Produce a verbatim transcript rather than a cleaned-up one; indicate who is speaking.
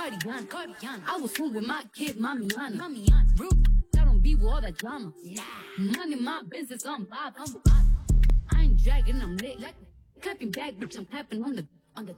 Speaker 1: Cardigan, Cardigan. I was home with my kid, Mamiana. Mamiana. Real, I don't be with all that drama. Nah. Money, my business, I'm Bob. I'm Bob. I ain't dragging, I'm lit. Like, clapping back, bitch, I'm clapping on the